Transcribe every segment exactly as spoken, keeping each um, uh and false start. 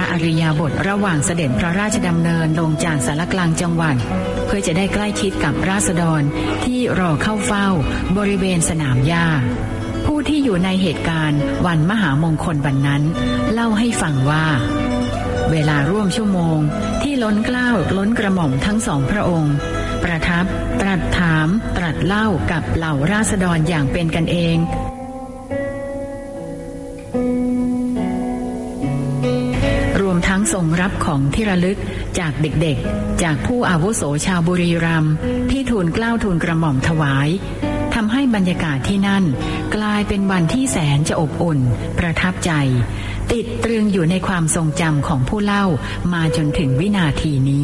อริยาบถระหว่างเสด็จพระราชดำเนินลงจากศาลากลางจังหวัดเพื่อจะได้ใกล้ชิดกับราษฎรที่รอเข้าเฝ้าบริเวณสนามหญ้าผู้ที่อยู่ในเหตุการณ์วันมหามงคลวันนั้นเล่าให้ฟังว่าเวลาร่วมชั่วโมงที่ล้นเกล้าล้นกระหม่อมทั้งสองพระองค์ประทับตรัสถามตรัสเล่ากับเหล่าราษฎรอย่างเป็นกันเองรวมทั้งทรงรับของที่ระลึกจากเด็กๆจากผู้อาวุโสชาวบุรีรัมย์ที่ทูลเกล้าทูลกระหม่อมถวายทำให้บรรยากาศที่นั่นกลายเป็นวันที่แสนจะอบอุ่นประทับใจติดตรึงอยู่ในความทรงจำของผู้เล่ามาจนถึงวินาทีนี้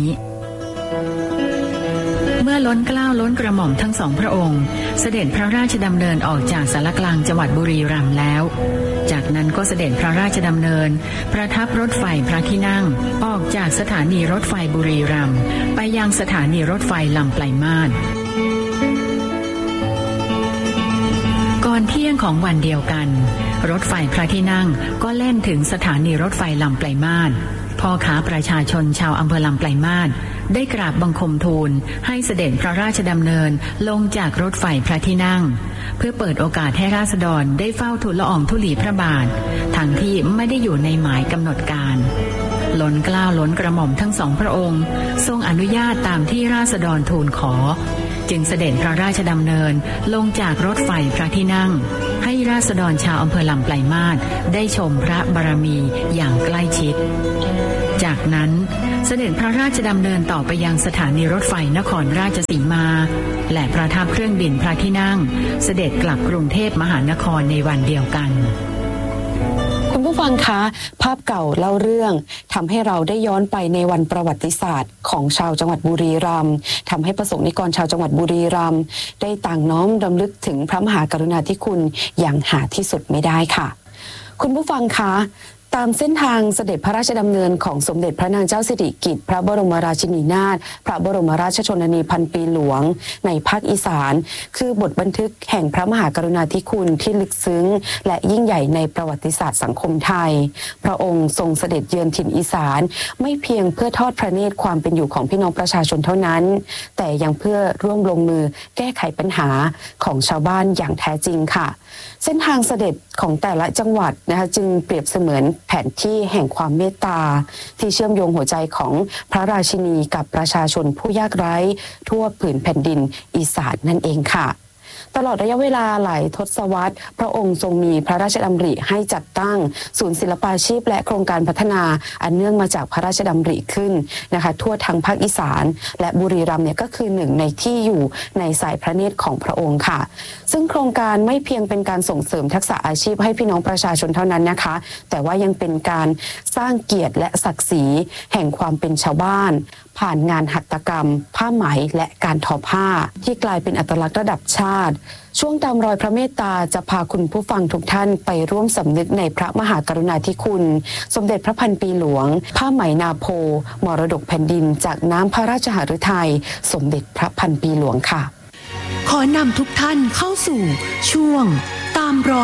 เมื่อล้นเกล้าล้นกระหม่อมทั้งสองพระองค์เสด็จพระราชดำเนินออกจากศาลากลางจังหวัดบุรีรัมย์แล้วจากนั้นก็เสด็จพระราชดำเนินประทับรถไฟพระที่นั่งออกจากสถานีรถไฟบุรีรัมย์ไปยังสถานีรถไฟลำปลายมาศก่อนเที่ยงของวันเดียวกันรถไฟพระที่นั่งก็แล่นถึงสถานีรถไฟลำปลายมาศพ่อค้าประชาชนชาวอำเภอลำปลายมาศได้กราบบังคมทูลให้เสด็จพระราชดำเนินลงจากรถไฟพระที่นั่งเพื่อเปิดโอกาสให้ราษฎรได้เฝ้าทูลละอองธุลีพระบาททั้งที่ไม่ได้อยู่ในหมายกำหนดการล้นเกล้าล้นกระหม่อมทั้งสองพระองค์ทรงอนุญาตตามที่ราษฎรทูลขอจึงเสด็จพระราชดำเนินลงจากรถไฟพระที่นั่งให้ราษฎรชาวอำเภอลำปลายมาศได้ชมพระบารมีอย่างใกล้ชิดจากนั้นเสด็จพระราชดำเนินต่อไปยังสถานีรถไฟนครราชสีมาและประทับเครื่องบินพระที่นั่งเสด็จกลับกรุงเทพมหานครในวันเดียวกันคุณผู้ฟังคะภาพเก่าเล่าเรื่องทำให้เราได้ย้อนไปในวันประวัติศาสตร์ของชาวจังหวัดบุรีรัมย์ทำให้ประสงค์นิกรชาวจังหวัดบุรีรัมย์ได้ต่างน้อมรำลึกถึงพระมหากรุณาธิคุณอย่างหาที่สุดไม่ได้ค่ะคุณผู้ฟังคะตามเส้นทางเสด็จพระราชดำเนินของสมเด็จพระนางเจ้าสิริกิติ์พระบรมราชินีนาถพระบรมราชชนนีพันปีหลวงในภาคอีสานคือบทบันทึกแห่งพระมหากรุณาธิคุณที่ลึกซึ้งและยิ่งใหญ่ในประวัติศาสตร์สังคมไทยพระองค์ทรงเสด็จเยือนถิ่นอีสานไม่เพียงเพื่อทอดพระเนตรความเป็นอยู่ของพี่น้องประชาชนเท่านั้นแต่ยังเพื่อร่วมลงมือแก้ไขปัญหาของชาวบ้านอย่างแท้จริงค่ะเส้นทางเสด็จของแต่ละจังหวัดนะคะจึงเปรียบเสมือนแผนที่แห่งความเมตตาที่เชื่อมโยงหัวใจของพระราชินีกับประชาชนผู้ยากไร้ทั่วผืนแผ่นดินอีสานนั่นเองค่ะตลอดระยะเวลาหลายทศวรรษพระองค์ทรงมีพระราชดำริให้จัดตั้งศูนย์ศิลปาชีพและโครงการพัฒนาอันเนื่องมาจากพระราชดำริขึ้นนะคะทั่วทั้งภาคอีสานและบุรีรัมย์เนี่ยก็คือหนึ่งในที่อยู่ในสายพระเนตรของพระองค์ค่ะซึ่งโครงการไม่เพียงเป็นการส่งเสริมทักษะอาชีพให้พี่น้องประชาชนเท่านั้นนะคะแต่ว่ายังเป็นการสร้างเกียรติและศักดิ์ศรีแห่งความเป็นชาวบ้านผ่านงานหัตถกรรมผ้าไหมและการทอผ้าที่กลายเป็นอัตลักษณ์ระดับชาติช่วงตามรอยพระเมตตาจะพาคุณผู้ฟังทุกท่านไปร่วมสำนึกในพระมหากรุณาธิคุณสมเด็จพระพันปีหลวงผ้าไหมนาโพมรดกแผ่นดินจากน้ำพระราชหฤทัยสมเด็จพระพันปีหลวงค่ะขอนำทุกท่านเข้าสู่ช่วงตามรอย